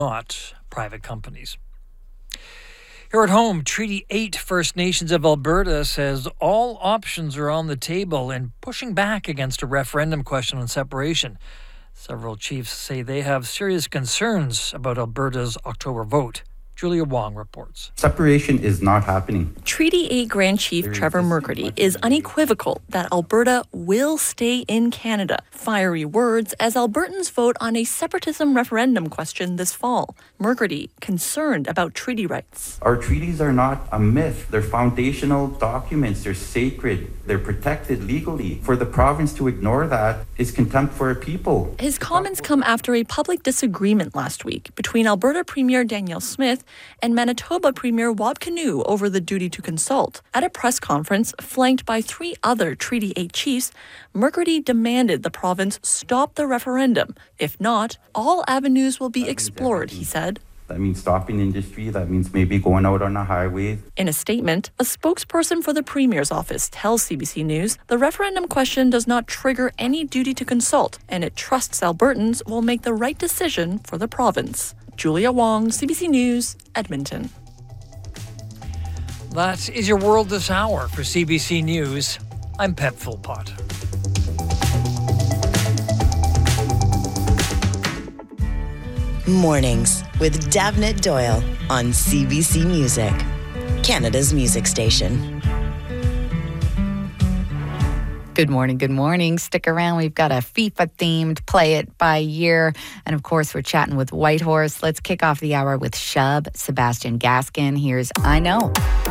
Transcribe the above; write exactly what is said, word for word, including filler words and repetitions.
not private companies. Here at home, Treaty eight First Nations of Alberta says all options are on the table in pushing back against a referendum question on separation. Several chiefs say they have serious concerns about Alberta's October vote. Julia Wong reports. Separation is not happening. Treaty eight Grand Chief There Trevor is Murcrety is unequivocal that Alberta will stay in Canada. Fiery words as Albertans vote on a separatism referendum question this fall. Murcrety concerned about treaty rights. Our treaties are not a myth. They're foundational documents. They're sacred. They're protected legally. For the province to ignore that is contempt for our people. His comments come after a public disagreement last week between Alberta Premier Danielle Smith and Manitoba Premier Wab Kinew over the duty to consult. At a press conference flanked by three other Treaty eight chiefs, Murcrety demanded the province stop the referendum. If not, all avenues will be explored, he said. That means stopping industry. That means maybe going out on a highway. In a statement, a spokesperson for the Premier's office tells C B C News the referendum question does not trigger any duty to consult, and it trusts Albertans will make the right decision for the province. Julia Wong, C B C News, Edmonton. That is your world this hour. For C B C News, I'm Pep Philpott. Mornings with Davnit Doyle on C B C Music, Canada's music station. Good morning, good morning. Stick around. We've got a FIFA-themed Play It by Year. And of course, we're chatting with Whitehorse. Let's kick off the hour with Shub, Sebastian Gaskin. Here's I Know.